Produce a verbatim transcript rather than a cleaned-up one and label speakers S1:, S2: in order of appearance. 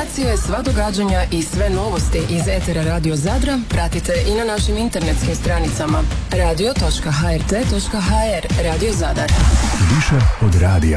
S1: informacije, sva događanja i sve novosti iz etera Radio Zadra pratite i na našim internetskim stranicama radio točka h r t točka h r. Radio Zadar.
S2: Više od radija.